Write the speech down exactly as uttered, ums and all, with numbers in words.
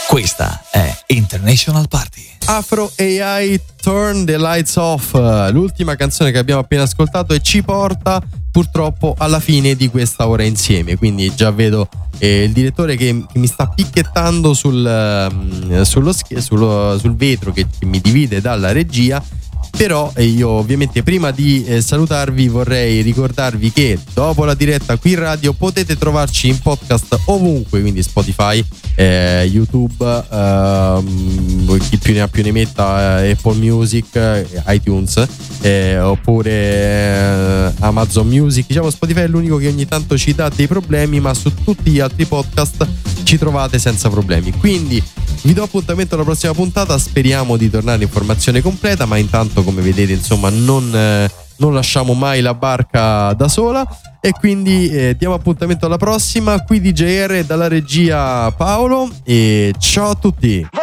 Questa è International Party. Afro A I Turn the Lights Off, l'ultima canzone che abbiamo appena ascoltato, e ci porta purtroppo alla fine di questa ora insieme. Quindi già vedo eh, il direttore che, che mi sta picchettando sul, um, sullo, sullo, sul vetro che, che mi divide dalla regia. Però eh, io ovviamente prima di eh, salutarvi vorrei ricordarvi che dopo la diretta qui in radio potete trovarci in podcast ovunque, quindi Spotify, eh, YouTube, ehm, chi più ne ha più ne metta, eh, Apple Music, eh, iTunes, eh, oppure eh, Amazon Music. Diciamo Spotify è l'unico che ogni tanto ci dà dei problemi, ma su tutti gli altri podcast ci trovate senza problemi. Quindi vi do appuntamento alla prossima puntata, speriamo di tornare in formazione completa, ma intanto come vedete insomma non, eh, non lasciamo mai la barca da sola, e quindi eh, diamo appuntamento alla prossima. Qui D J R dalla regia Paolo, e ciao a tutti.